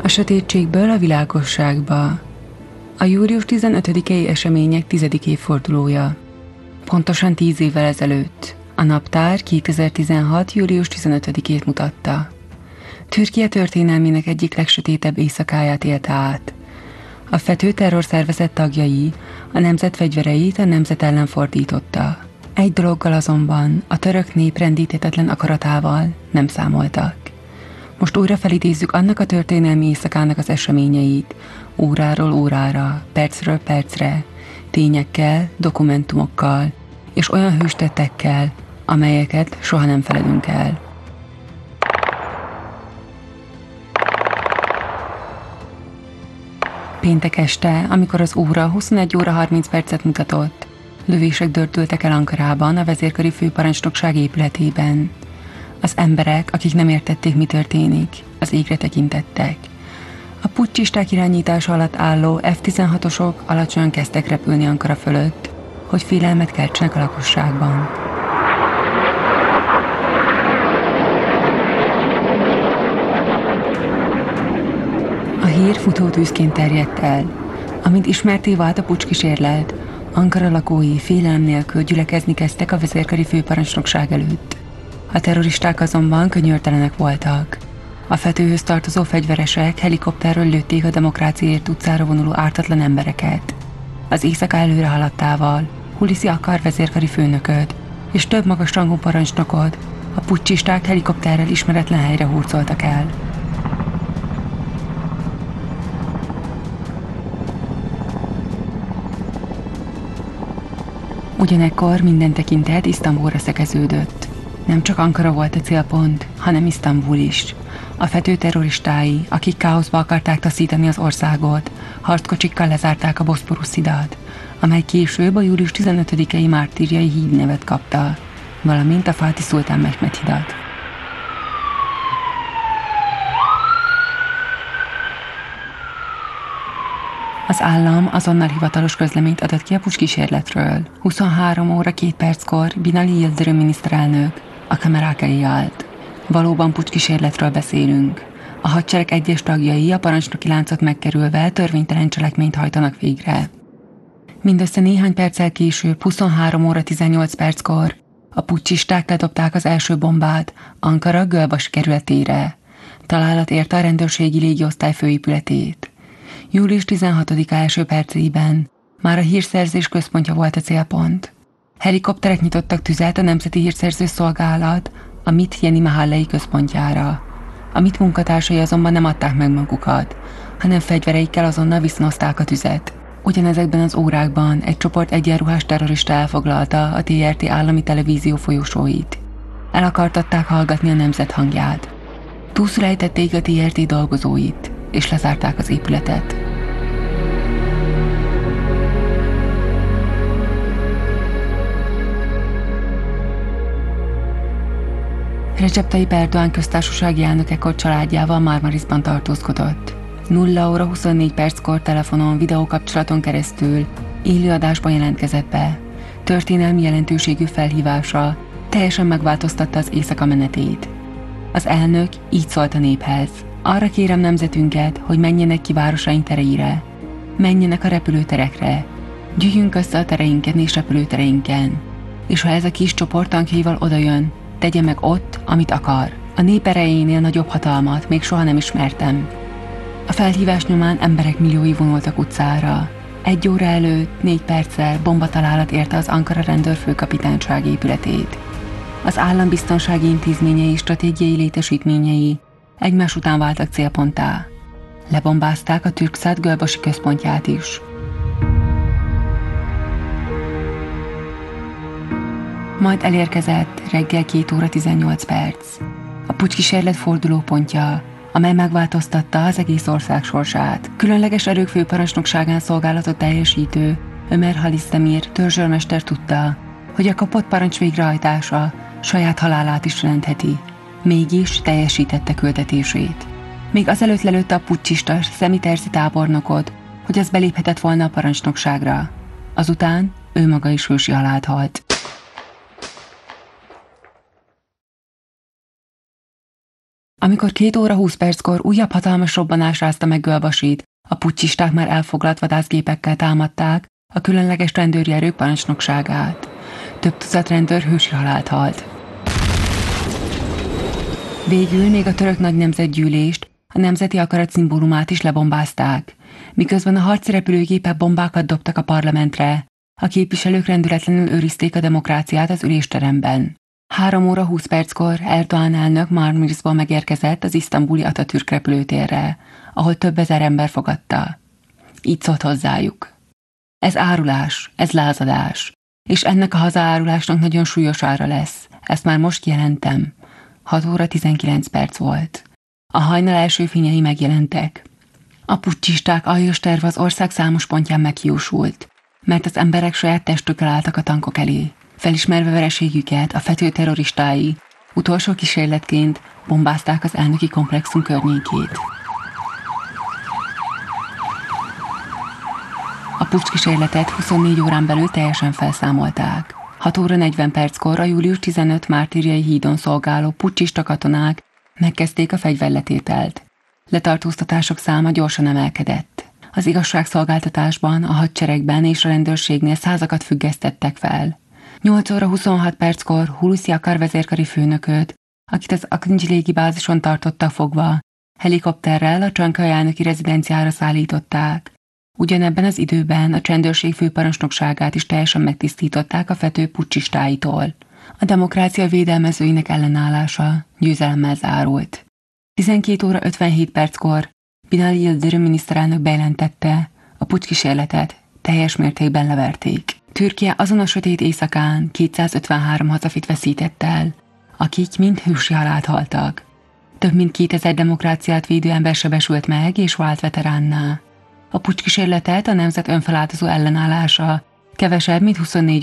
sötétségből a világosságba. A július 15-i események 10. évfordulója. Pontosan 10 évvel ezelőtt. A naptár 2016. július 15-ét mutatta. Türkia történelmének egyik legsötétebb éjszakáját élte át. A FETÖ terrorszervezet tagjai a nemzet fegyvereit a nemzet ellen fordította. Egy dologgal azonban, a török nép rendíthetetlen akaratával nem számoltak. Most újra felidézzük annak a történelmi éjszakának az eseményeit, óráról órára, percről percre, tényekkel, dokumentumokkal és olyan hőstettekkel, amelyeket soha nem feledünk el. Péntek este, amikor az óra 21 óra 30 percet mutatott, lövések dördültek el Ankarában, a vezérkari főparancsnokság épületében. Az emberek, akik nem értették, mi történik, az égre tekintettek. A puccsisták irányítása alatt álló F-16-osok alacsonyan kezdtek repülni Ankara fölött, hogy félelmet keltsenek a lakosságban. A hír futótűzként terjedt el. Amint ismerté vált a puccskísérlet, Ankara lakói félelem nélkül gyülekezni kezdtek a vezérkari főparancsnokság előtt. A terroristák azonban könyörtelenek voltak. A FETÖ-höz tartozó fegyveresek helikopterről lőtték a Demokráciáért utcára vonuló ártatlan embereket. Az éjszaka előre haladtával Hulusi Akar vezérkari főnököt és több magasrangú parancsnokot a puccsisták helikopterrel ismeretlen helyre hurcoltak el. Ugyanekkor minden tekintet Isztambulra szegeződött. Nem csak Ankara volt a célpont, hanem Isztambul is. A FETÖ terroristái, akik káoszba akarták taszítani az országot, harckocsikkal lezárták a Boszporusz hidat, amely később a július 15-i mártírjai híd nevet kapta, valamint a Fatih Szultán Mehmed hidat. Az állam azonnal hivatalos közleményt adott ki a puccskísérletről. 23 óra 2 perckor Binali Yildirim miniszterelnök a kamerák elé állt. Valóban puccskísérletről beszélünk. A hadsereg egyes tagjai a parancsnoki láncot megkerülve törvénytelen cselekményt hajtanak végre. Mindössze néhány perccel később, 23 óra 18 perckor a puccsisták ledobták az első bombát Ankara Gölbaşı kerületére. Találat érte a rendőrségi légiosztály főépületét. Július 16-a első percében már a hírszerzés központja volt a célpont. Helikopterek nyitottak tüzet a Nemzeti Hírszerző Szolgálat a MIT Yeni Mahallei központjára. A MIT munkatársai azonban nem adták meg magukat, hanem fegyvereikkel azonnal viszonozták a tüzet. Ugyanezekben az órákban egy csoport egyenruhás terrorista elfoglalta a TRT állami televízió folyosóit. El akartatták hallgatni a nemzet hangját. Túlszul ejtették a TRT dolgozóit, és lezárták az épületet. Recep Tayyip Erdoğan köztársasági elnök ekkor családjával Marmarisban tartózkodott. 0 óra 24 perckor telefonon, videókapcsolaton keresztül élő adásban jelentkezett be. Történelmi jelentőségű felhívása teljesen megváltoztatta az éjszaka menetét. Az elnök így szólt a néphez: arra kérem nemzetünket, hogy menjenek ki városaink tereire, menjenek a repülőterekre, gyűjjünk össze a tereinken és repülőtereinken, és ha ez a kis csoport tankjaival odajön, tegye meg ott, amit akar. A nép erejénél nagyobb hatalmat még soha nem ismertem. A felhívás nyomán emberek milliói vonultak utcára. 1 óra előtt 4 perccel bombatalálat érte az Ankara rendőrfőkapitányság épületét. Az állambiztonsági intézményei stratégiai létesítményei egymás után váltak célponttá. Lebombázták a Türksat Gölbaşı központját is. Majd elérkezett reggel 2 óra 18 perc. A puccskísérlet fordulópontja, amely megváltoztatta az egész ország sorsát. Különleges erők főparancsnokságán szolgálatot teljesítő Ömer Halis Demir törzsőrmester tudta, hogy a kapott parancs végrehajtása saját halálát is jelentheti. Mégis teljesítette küldetését. Még azelőtt lelőtte a puccsista Semiterzi tábornokot, hogy az beléphetett volna a parancsnokságra. Azután ő maga is hősi halált halt. Amikor 2 óra 20 perckor újabb hatalmas robbanás rázta meg Gölbasit, a puccsisták már elfoglalt vadászgépekkel támadták a különleges rendőri erők parancsnokságát. Több tucat rendőr hősi halált halt. Végül még a török nagy nemzetgyűlést, a nemzeti akarat szimbólumát is lebombázták, miközben a harci repülőgépek bombákat dobtak a parlamentre. A képviselők rendületlenül őrizték a demokráciát az ülésteremben. 3 óra 20 perckor Erdoğan elnök Marmarisból megérkezett az isztambuli Atatürk repülőtérre, ahol több ezer ember fogadta. Így szólt hozzájuk. Ez árulás, ez lázadás, és ennek a hazaárulásnak nagyon súlyos ára lesz. Ezt már most kijelentem. 6 óra 19 perc volt. A hajnal első fényei megjelentek. A puccsisták aljas terv az ország számos pontján meghiúsult, mert az emberek saját testükkel álltak a tankok elé. Felismerve vereségüket, a fető terroristái utolsó kísérletként bombázták az elnöki komplexum környékét. A puccskísérletet 24 órán belül teljesen felszámolták. 6 óra 40 perckor a július 15 mártíriai hídon szolgáló puccsista katonák megkezdték a fegyverletételt. Letartóztatások száma gyorsan emelkedett. Az igazságszolgáltatásban, a hadseregben és a rendőrségnél százakat függesztettek fel. 8 óra 26 perckor Hulusi Akar vezérkari főnököt, akit az Akıncı légi bázison tartottak fogva, helikopterrel a Csankay elnöki rezidenciára szállították. Ugyanebben az időben a csendőrség főparancsnokságát is teljesen megtisztították a fető puccsistáitól. A demokrácia védelmezőinek ellenállása győzelemmel zárult. 12 óra 57 perckor Binali Yıldırım miniszterelnök bejelentette, a puccskísérletet teljes mértékben leverték. Türkiye azon a sötét éjszakán 253 hazafit veszített el, akik mind hősi halált haltak. Több mint 2000 demokráciát védő ember sebesült meg és vált veteránná. A puccskísérletet a nemzet önfeláldozó ellenállása kevesebb, mint 24